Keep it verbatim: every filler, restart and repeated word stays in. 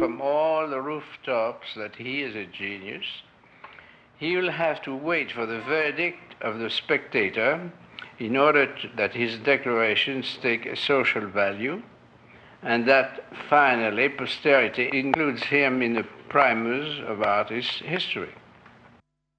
from all the rooftops that he is a genius. He will have to wait for the verdict of the spectator in order to, that his declarations take a social value, and that finally posterity includes him in the primers of art history.